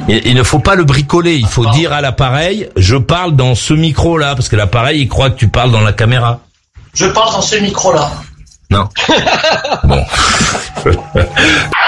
Il ne faut pas le bricoler, il faut dire à l'appareil, je parle dans ce micro-là, parce que l'appareil, il croit que tu parles dans la caméra. Je parle dans ce micro-là. Non. Bon.